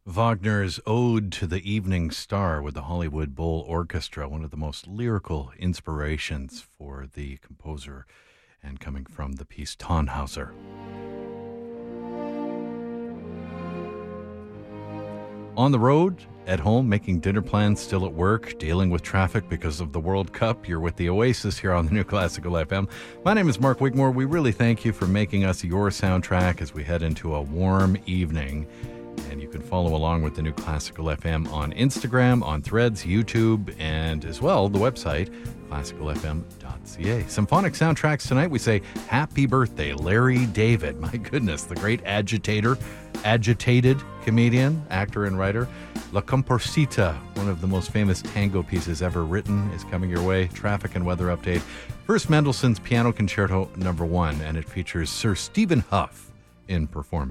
Wagner's Ode to the Evening Star with the Hollywood Bowl Orchestra, one of the most lyrical inspirations for the composer and coming from the piece Tannhauser. On the road, at home, making dinner plans, still at work, dealing with traffic because of the World Cup, you're with the Oasis here on the New Classical FM. My name is Mark Wigmore. We really thank you for making us your soundtrack as we head into a warm evening. And you can follow along with the New Classical FM on Instagram, on Threads, YouTube, and as well the website, classicalfm.ca. Symphonic soundtracks tonight. We say happy birthday, Larry David. My goodness, the great agitated comedian, actor, and writer. La Composita, one of the most famous tango pieces ever written, is coming your way. Traffic and weather update. First, Mendelssohn's Piano Concerto No. 1, and it features Sir Stephen Hough in performance.